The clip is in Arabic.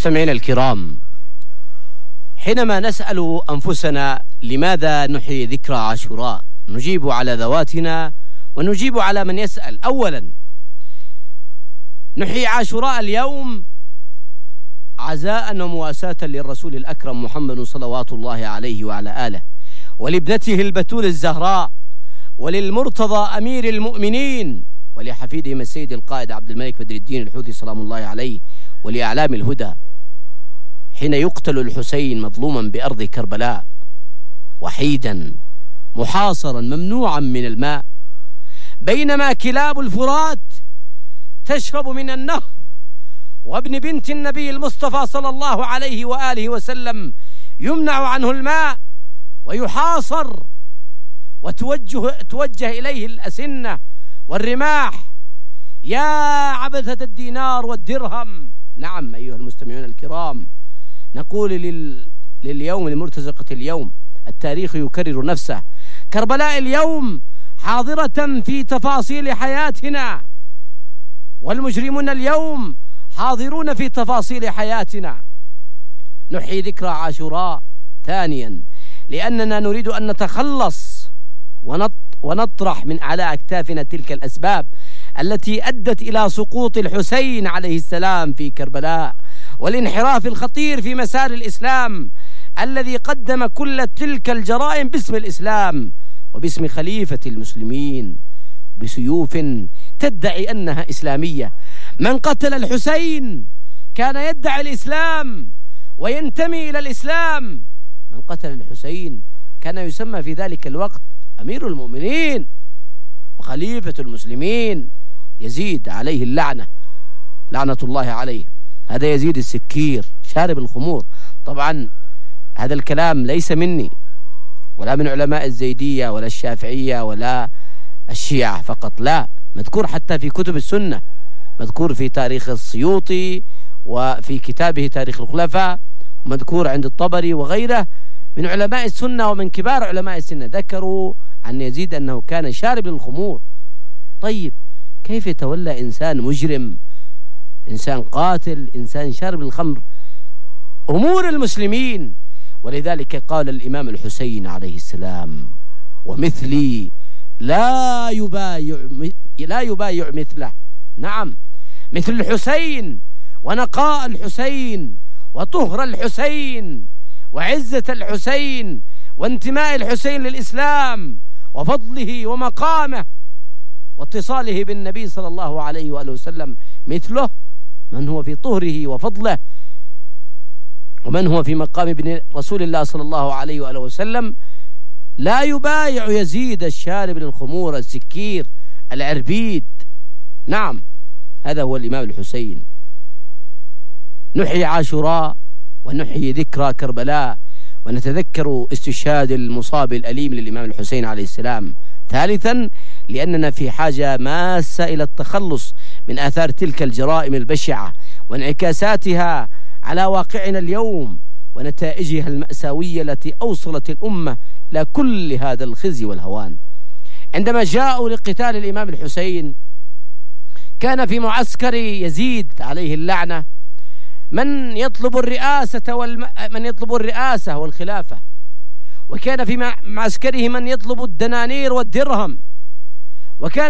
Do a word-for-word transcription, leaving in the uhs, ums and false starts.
مستمعينا الكرام، حينما نسأل أنفسنا لماذا نحيي ذكرى عاشوراء، نجيب على ذواتنا ونجيب على من يسأل. أولا، نحيي عاشوراء اليوم عزاء ومواساة للرسول الأكرم محمد صلوات الله عليه وعلى آله، ولابنته البتول الزهراء، وللمرتضى أمير المؤمنين، ولحفيدهم السيد القائد عبد الملك بدر الدين الحوثي سلام الله عليه، ولأعلام الهدى، حين يقتل الحسين مظلوما بأرض كربلاء وحيدا محاصرا ممنوعا من الماء، بينما كلاب الفرات تشرب من النهر، وابن بنت النبي المصطفى صلى الله عليه وآله وسلم يمنع عنه الماء ويحاصر وتوجه توجه إليه الأسنة والرماح. يا عبثة الدينار والدرهم. نعم أيها المستمعون الكرام، نقول لل... لليوم لمرتزقة اليوم، التاريخ يكرر نفسه. كربلاء اليوم حاضرة في تفاصيل حياتنا، والمجرمون اليوم حاضرون في تفاصيل حياتنا. نحيي ذكرى عاشوراء ثانيا لأننا نريد أن نتخلص ونط ونطرح من على أكتافنا تلك الأسباب التي أدت إلى سقوط الحسين عليه السلام في كربلاء، والانحراف الخطير في مسار الإسلام الذي قدم كل تلك الجرائم باسم الإسلام وباسم خليفة المسلمين بسيوف تدعي أنها إسلامية. من قتل الحسين كان يدعي الإسلام وينتمي إلى الإسلام. من قتل الحسين كان يسمى في ذلك الوقت أمير المؤمنين وخليفة المسلمين يزيد عليه اللعنة، لعنة الله عليه. هذا يزيد السكير شارب الخمور. طبعا هذا الكلام ليس مني ولا من علماء الزيدية ولا الشافعية ولا الشيعة فقط، لا، مذكور حتى في كتب السنة، مذكور في تاريخ السيوطي وفي كتابه تاريخ الخلفاء، ومذكور عند الطبري وغيره من علماء السنة ومن كبار علماء السنة، ذكروا عن يزيد أنه كان شارب للخمور. طيب كيف يتولى إنسان مجرم، إنسان قاتل، إنسان شارب الخمر أمور المسلمين؟ ولذلك قال الإمام الحسين عليه السلام: ومثلي لا يبايع لا يبايع مثله. نعم، مثل الحسين ونقاء الحسين وطهر الحسين وعزة الحسين وانتماء الحسين للإسلام وفضله ومقامه واتصاله بالنبي صلى الله عليه وآله وسلم، مثله من هو في طهره وفضله ومن هو في مقام ابن رسول الله صلى الله عليه وآله وسلم لا يبايع يزيد الشارب للخمور السكير العربيد. نعم، هذا هو الإمام الحسين. نحيي عاشوراء ونحيي ذكرى كربلاء ونتذكر استشهاد المصاب الأليم للإمام الحسين عليه السلام. ثالثا، لأننا في حاجة ماسة إلى التخلص من آثار تلك الجرائم البشعة وانعكاساتها على واقعنا اليوم ونتائجها المأساوية التي أوصلت الأمة إلى كل هذا الخزي والهوان. عندما جاءوا لقتال الإمام الحسين كان في معسكر يزيد عليه اللعنة من يطلب الرئاسة والم... من يطلب الرئاسة والخلافة، وكان في معسكره من يطلب الدنانير والدرهم، وكان